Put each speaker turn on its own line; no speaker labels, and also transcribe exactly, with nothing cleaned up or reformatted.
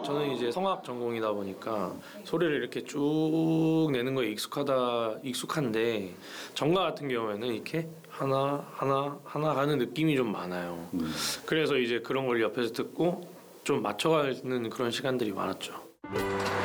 저는 이제 성악 전공이다 보니까 소리를 이렇게 쭉 내는 거에 익숙하다 익숙한데 정가 같은 경우에는 이렇게 하나 하나 하나 가는 느낌이 좀 많아요. 음. 그래서 이제 그런 걸 옆에서 듣고 좀 맞춰가는 그런 시간들이 많았죠.